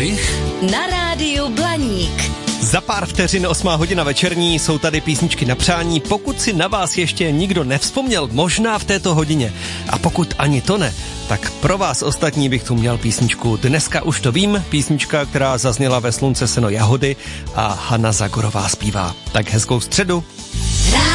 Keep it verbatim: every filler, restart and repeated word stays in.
Gerich na rádiu Blaník. Za pár vteřin osmá hodina večerní, jsou tady písničky na přání, pokud si na vás ještě nikdo nevzpomněl, možná v této hodině. A pokud ani to ne, tak pro vás ostatní bych tu měl písničku Dneska už to vím, písnička, která zazněla ve Slunce, seno, jahody a Hana Zagorová zpívá. Tak hezkou středu.